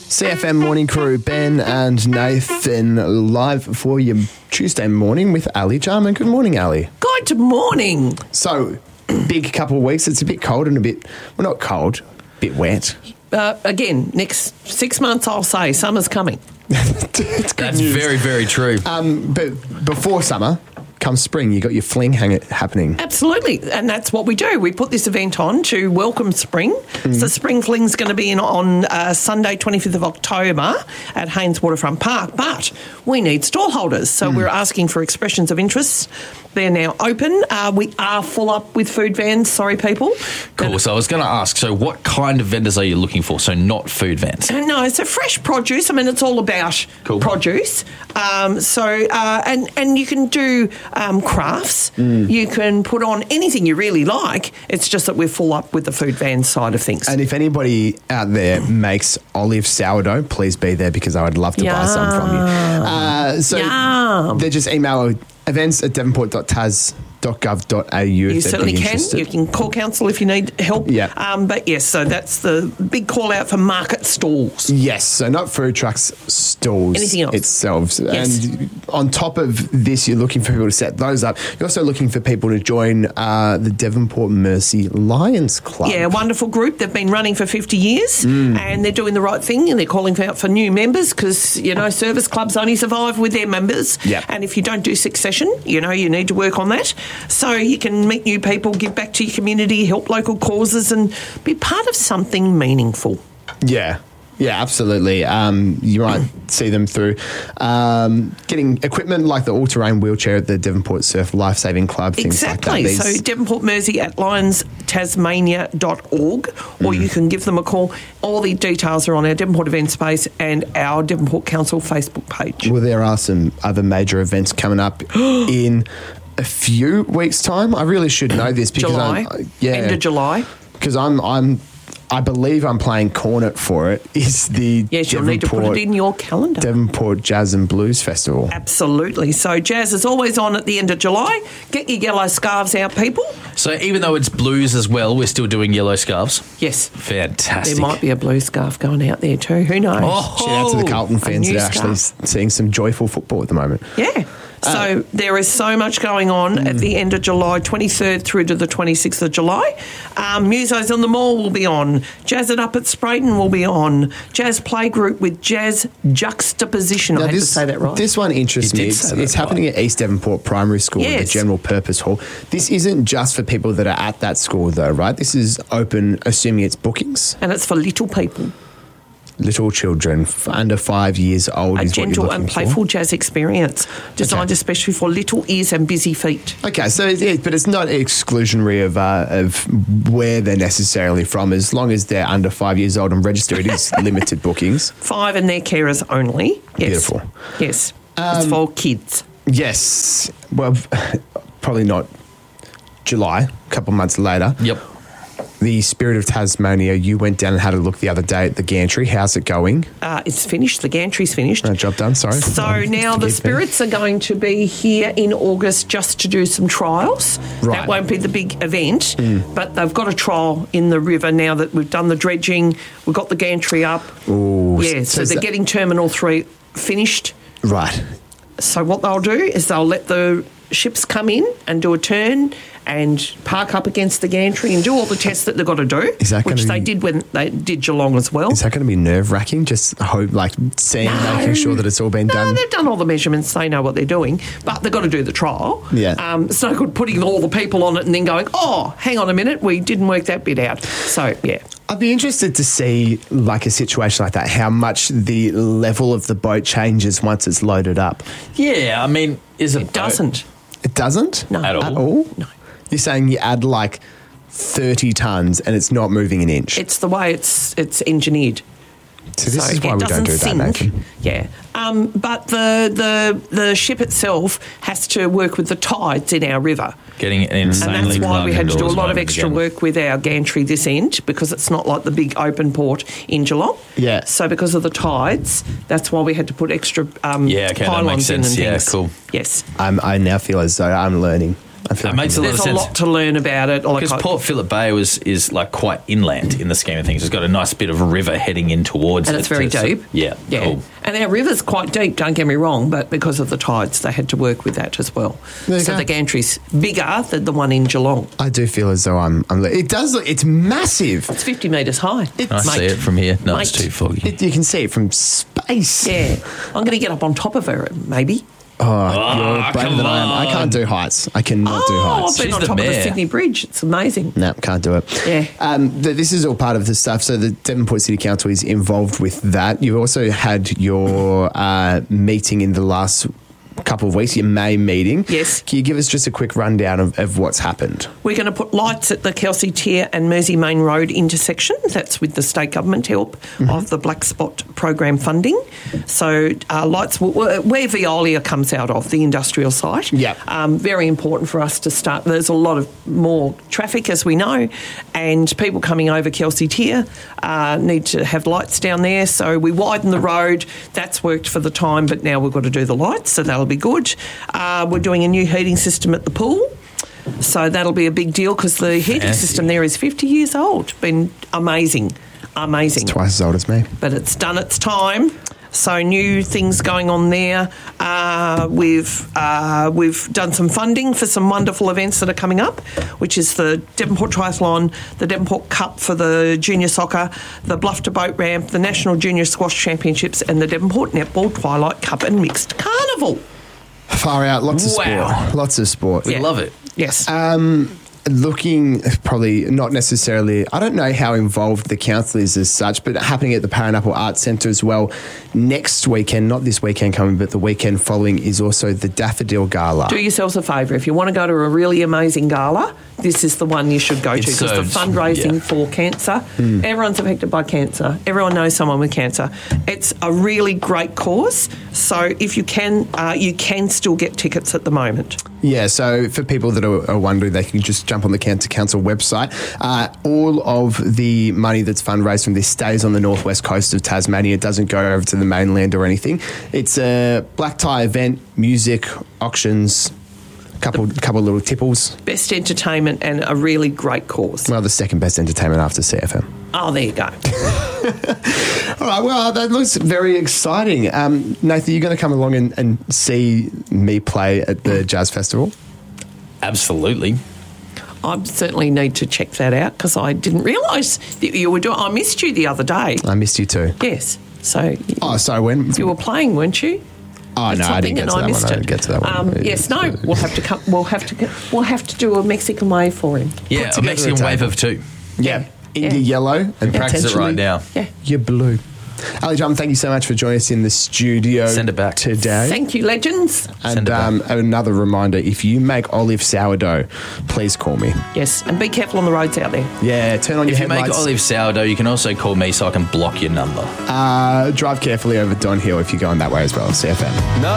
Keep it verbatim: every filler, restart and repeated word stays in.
C F M Morning Crew, Ben and Nathan, live for your Tuesday morning with Ali Jarman. Good morning, Ali. Good morning. So, big couple of weeks. It's a bit cold and a bit, well, not cold, a bit wet. Uh, again, next six months, I'll say summer's coming. It's good That's news. very, very true. Um, but before summer, come spring, you got your fling hang- happening. Absolutely, and that's what we do. We put this event on to welcome spring. Mm. So Spring Fling's going to be in on uh, Sunday, twenty-fifth of October at Haynes Waterfront Park, but we need stall holders, so Mm. we're asking for expressions of interest. They're now open. Uh, we are full up with food vans. Sorry, people. Cool. So I was going to ask, so what kind of vendors are you looking for? So not food vans. No, so fresh produce. I mean, it's all about Cool. produce. Um, so, uh, and and you can do um, crafts. Mm. You can put on anything you really like. It's just that we're full up with the food van side of things. And if anybody out there makes olive sourdough, please be there because I would love to buy some from you. Uh, so Yum. they just email events at devonport dot tas dot gov dot a u. You certainly can. You can call council if you need help. Yeah. Um, but yes, so that's the big call out for market stalls. Yes, so not food trucks, stalls Anything else. itself. Yes. And on top of this, you're looking for people to set those up. You're also looking for people to join uh, the Devonport Mercy Lions Club. Yeah, wonderful group. They've been running for fifty years Mm. and they're doing the right thing and they're calling out for new members because, you know, service clubs only survive with their members. Yep. And if you don't do succession, you know, you need to work on that. So you can meet new people, give back to your community, help local causes and be part of something meaningful. Yeah. Yeah, absolutely. Um, you might see them through um, getting equipment like the all-terrain wheelchair at the Devonport Surf Lifesaving Club, things Exactly. like that. These- So Devonport Mersey at lions tasmania dot org or Mm. you can give them a call. All the details are on our Devonport event space and our Devonport Council Facebook page. well, there are some other major events coming up in a few weeks' time. I really should know this because July. I'm, yeah, End of July. because I'm I'm I believe I'm playing cornet for it. Is the Yes, you'll need to put it in your calendar. Devonport Jazz and Blues Festival. Absolutely. So Jazz is always on at the end of July. Get your yellow scarves out, people. So even though it's blues as well, we're still doing yellow scarves. Yes. Fantastic. There might be a blue scarf going out there too. Who knows? Oh. Shout out to the Carlton a fans new that are actually scarf. seeing some joyful football at the moment. Yeah. So there is so much going on at the end of July, twenty-third through to the twenty-sixth of July. Um, Musos on the Mall will be on. Jazz It Up at Sprayton will be on. Jazz Playgroup with Jazz Juxtaposition. I had to say that right. This one interests You me. did It's, say that it's happening at East Devonport Primary School, at the Yes. general purpose hall. This isn't just for people that are at that school, though, right? This is open, assuming it's bookings. and it's for little people. Little children f- under five years old A is what you're gentle looking and for. playful jazz experience designed Okay. especially for little ears and busy feet. Okay, so it, it- but it's not exclusionary of uh, of where they're necessarily from. As long as they're under five years old and registered, it is limited bookings. Five and their carers only. Yes. Beautiful. Yes. it's Um, for kids. Yes, well, probably not July. A couple months later. Yep. The Spirit of Tasmania, you went down and had a look the other day at the gantry. How's it going? Uh, it's finished. The gantry's finished. No, job done, sorry. So Um, now the forgive me. Spirits are going to be here in August just to do some trials. Right. That won't be the big event, but they've got a trial in the river now that we've done the dredging. We've got the gantry up. Ooh, Yeah, so so is they're that- getting Terminal three finished. Right. So what they'll do is they'll let the ships come in and do a turn and park up against the gantry and do all the tests that they've got to do, Is that which gonna they be- did when they did Geelong as well. Is that going to be nerve-wracking? Just hope, like, seeing, No. making sure that it's all been No, done? they've done all the measurements. They know what they're doing, but they've got to do the trial. Yeah. Um, it's no good putting all the people on it and then going, oh, hang on a minute, we didn't work that bit out. So, yeah. I'd be interested to see, like, a situation like that, how much the level of the boat changes once it's loaded up. Yeah, I mean, is it It doesn't. It doesn't? No. At all? At all? No. You're saying you add, like, thirty tonnes and it's not moving an inch? It's the way it's it's engineered. So this So is why it we don't doesn't do that, sink. Nathan. Yeah. Um, but the, the the ship itself has to work with the tides in our river. Getting it And insanely that's why we plugged had to do a indoors lot of moment extra again. work with our gantry this end because it's not like the big open port in Geelong. Yeah. So because of the tides, that's why we had to put extra um, Yeah, okay, that pylons makes sense. in and Yeah, things. cool. Yes. I'm, I now feel as though I'm learning. I feel That like makes a lot There's of a sense. lot to learn about it. Like Because I- Port Phillip Bay was is like quite inland in the scheme of things. It's got a nice bit of a river heading in towards and it. it's very So- deep. Yeah, yeah. cool. And our river's quite deep. Don't get me wrong, but because of the tides, they had to work with that as well. There you So go. the gantry's bigger than the one in Geelong. I do feel as though I'm. I'm it does look. It's massive. It's fifty metres high. I see Mate. it from here. No, it's Mate. too foggy. It, you can see it from space. Yeah, I'm going to get up on top of her, maybe. Oh, you're better come than I am. I on. can't do heights. I cannot do Oh, I've heights. been She's on the top of the mayor. Sydney Bridge. It's amazing. No, can't do it. Yeah. Um, th- this is all part of the stuff. So the Devonport City Council is involved with that. You've also had your uh, meeting in the last couple of weeks, your May meeting. Yes. Can you give us just a quick rundown of, of what's happened? We're going to put lights at the Kelsey Tier and Mersey Main Road intersection. That's with the state government help Mm-hmm. of the Black Spot program funding. So uh, lights will, where Veolia comes out of, the industrial site. Yep. Um, very important for us to start. There's a lot of more traffic, as we know, and people coming over Kelsey Tier uh, need to have lights down there. So we widen the road. That's worked for the time, but now we've got to do the lights, so that'll be good. Uh, we're doing a new heating system at the pool. So that'll be a big deal because the heating Fancy. system there is fifty years old. Been amazing, amazing. Twice as old as me. But it's done its time. So new things going on there. Uh, we've uh, we've done some funding for some wonderful events that are coming up, which is the Devonport Triathlon, the Devonport Cup for the junior soccer, the Bluff to Boat Ramp, the National Junior Squash Championships, and the Devonport Netball Twilight Cup and Mixed Carnival. Far out, lots of Wow. sport. Lots of sport. We Yeah. love it. Yes. Um, looking probably not necessarily, I don't know how involved the council is as such, but happening at the Paranapple Arts Centre as well next weekend, not this weekend coming, but the weekend following, is also the Daffodil Gala. Do yourselves a favour. If you want to go to a really amazing gala, this is the one you should go to It's because the so- fundraising yeah. for cancer, everyone's affected by cancer. Everyone knows someone with cancer. It's a really great cause. So if you can, uh, you can still get tickets at the moment. Yeah, so for people that are, are wondering, they can just jump on the Cancer Council website. Uh, all of the money that's fundraised from this stays on the northwest coast of Tasmania. It doesn't go over to the mainland or anything. It's a black tie event, music, auctions, couple couple little tipples. Best entertainment and a really great cause. Well, the second best entertainment after C F M. Oh, there you go. All right, well, that looks very exciting. Um, Nathan, you're going to come along and, and see me play at the Jazz Festival? Absolutely. I certainly need to check that out because I didn't realise that you were doing. I missed you the other day. I missed you too. Yes. So Oh, sorry, when? you were playing, weren't you? Oh, With no, I something didn't get and to that one. missed I it. didn't get to that one. Um, yes, no. We'll have to come. We'll have to. Get, we'll have to do a Mexican wave for him. Yeah, a together Mexican a wave table. of two. Yeah. India Yeah. yellow and Practice it right potentially now. Yeah. You're blue. Ali Jum, thank you so much for joining us in the studio Send it back. today. Thank you, legends. and Send it back. um, another reminder, if you make olive sourdough, please call me. Yes, and be careful on the roads out there. Yeah, turn on If your you make headlights. olive sourdough, you can also call me so I can block your number. Uh, drive carefully over Don Hill if you're going that way as well, C F M. No.